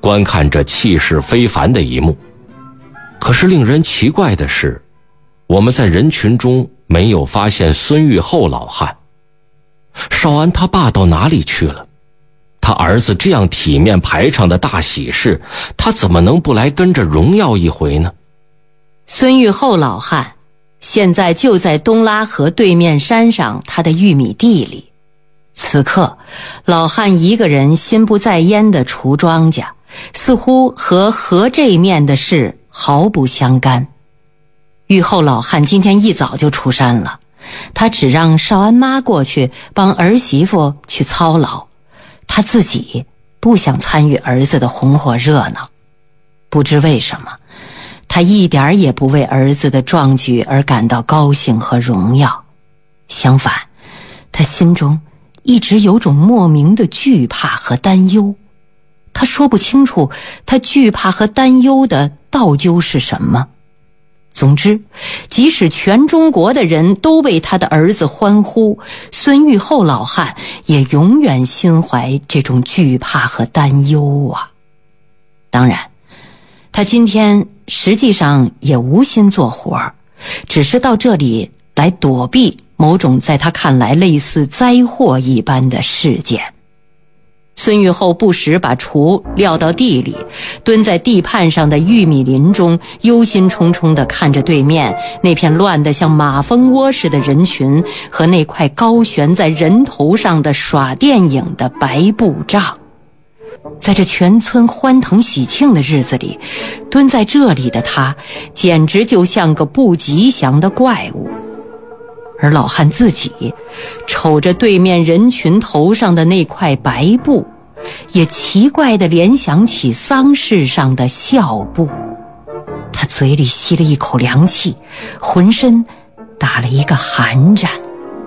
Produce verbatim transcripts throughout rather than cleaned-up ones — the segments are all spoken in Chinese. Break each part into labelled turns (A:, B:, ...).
A: 观看这气势非凡的一幕。可是令人奇怪的是，我们在人群中没有发现孙玉厚老汉。少安他爸到哪里去了？他儿子这样体面排场的大喜事，他怎么能不来跟着荣耀一回呢？
B: 孙玉厚老汉现在就在东拉河对面山上他的玉米地里。此刻老汉一个人心不在焉地锄庄稼，似乎和河这面的事毫不相干。玉厚老汉今天一早就出山了，他只让少安妈过去帮儿媳妇去操劳，他自己不想参与儿子的红火热闹。不知为什么，他一点也不为儿子的壮举而感到高兴和荣耀，相反，他心中一直有种莫名的惧怕和担忧。他说不清楚他惧怕和担忧的道究是什么。总之，即使全中国的人都为他的儿子欢呼，孙玉厚老汉也永远心怀这种惧怕和担忧啊。当然，他今天实际上也无心做活儿，只是到这里来躲避某种在他看来类似灾祸一般的事件。孙玉厚不时把锄撂到地里，蹲在地畔上的玉米林中，忧心忡忡地看着对面那片乱得像马蜂窝似的人群和那块高悬在人头上的耍电影的白布帐。在这全村欢腾喜庆的日子里，蹲在这里的他简直就像个不吉祥的怪物。而老汉自己瞅着对面人群头上的那块白布，也奇怪地联想起丧事上的孝布。他嘴里吸了一口凉气，浑身打了一个寒战。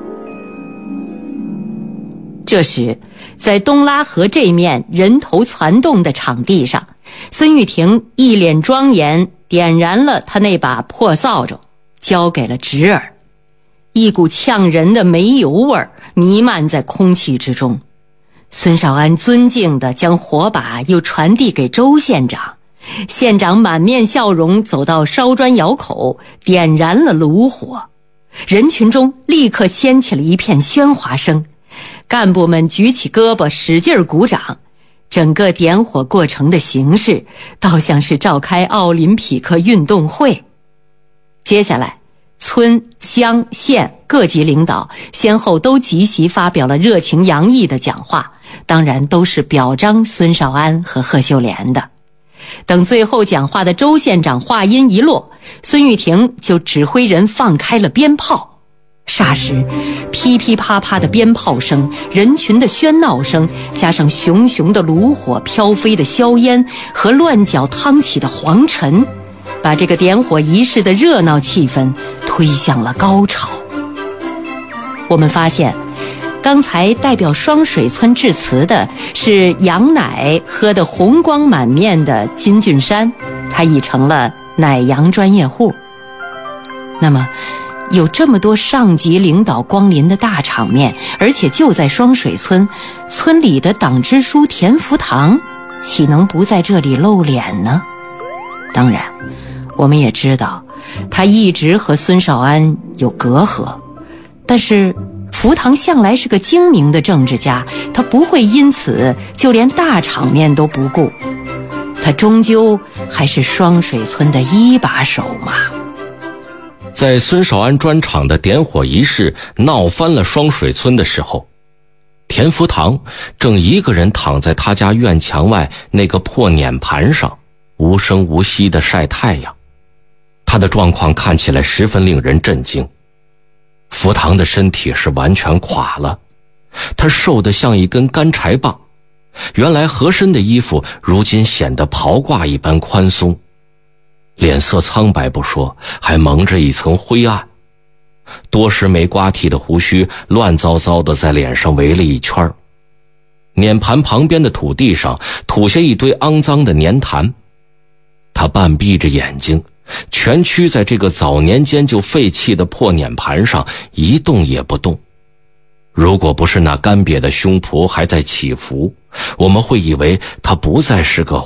B: 这时，在东拉河这面人头攒动的场地上，孙玉婷一脸庄严点燃了他那把破扫帚，交给了侄儿。一股呛人的煤油味弥漫在空气之中。孙少安尊敬地将火把又传递给周县长，县长满面笑容走到烧砖窑口，点燃了炉火。人群中立刻掀起了一片喧哗声，干部们举起胳膊使劲鼓掌。整个点火过程的形式倒像是召开奥林匹克运动会。接下来村乡县各级领导先后都集席发表了热情洋溢的讲话，当然都是表彰孙少安和贺秀莲的。等最后讲话的周县长话音一落，孙玉婷就指挥人放开了鞭炮。霎时，噼噼啪啪的鞭炮声，人群的喧闹声，加上熊熊的炉火、飘飞的硝烟和乱搅汤起的黄尘，把这个点火仪式的热闹气氛推向了高潮。我们发现，刚才代表双水村致辞的是羊奶喝得红光满面的金俊山，他已成了奶羊专业户。那么有这么多上级领导光临的大场面，而且就在双水村，村里的党支书田福堂岂能不在这里露脸呢？当然，我们也知道他一直和孙少安有隔阂，但是福堂向来是个精明的政治家，他不会因此就连大场面都不顾，他终究还是双水村的一把手嘛。
A: 在孙少安专场的点火仪式闹翻了双水村的时候，田福堂正一个人躺在他家院墙外那个破碾盘上，无声无息地晒太阳。他的状况看起来十分令人震惊。福堂的身体是完全垮了，他瘦得像一根干柴棒，原来合身的衣服如今显得袍褂一般宽松，脸色苍白不说，还蒙着一层灰暗，多时没刮剃的胡须乱糟糟地在脸上围了一圈。碾盘旁边的土地上吐下一堆肮脏的粘痰，他半闭着眼睛，蜷曲在这个早年间就废弃的破碾盘上，一动也不动。如果不是那干瘪的胸脯还在起伏，我们会以为他不再是个